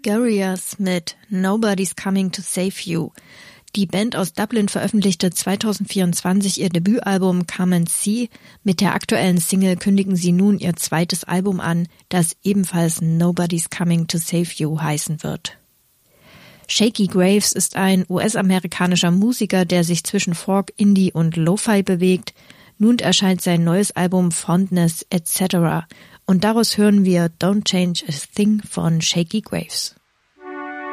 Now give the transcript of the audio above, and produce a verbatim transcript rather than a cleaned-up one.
Gorillaz mit Nobody's Coming to Save You. Die Band aus Dublin veröffentlichte zwanzig vierundzwanzig ihr Debütalbum Come and See. Mit der aktuellen Single kündigen sie nun ihr zweites Album an, das ebenfalls Nobody's Coming to Save You heißen wird. Shakey Graves ist ein U S-amerikanischer Musiker, der sich zwischen Folk, Indie und Lo-Fi bewegt. Nun erscheint sein neues Album Fondness et cetera und daraus hören wir Don't Change a Thing von Shakey Graves.